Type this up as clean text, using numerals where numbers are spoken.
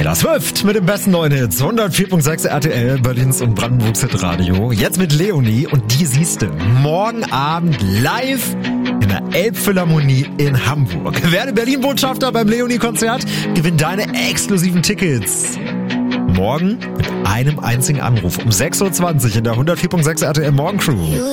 Taylor Swift mit dem besten neuen Hits. 104.6 RTL, Berlins und Brandenburgs Hitradio. Jetzt mit Leonie und die siehste morgen Abend live in der Elbphilharmonie in Hamburg. Werde Berlin-Botschafter beim Leonie-Konzert, gewinn deine exklusiven Tickets. Morgen mit einem einzigen Anruf um 6.20 Uhr in der 104.6 RTL Morgencrew.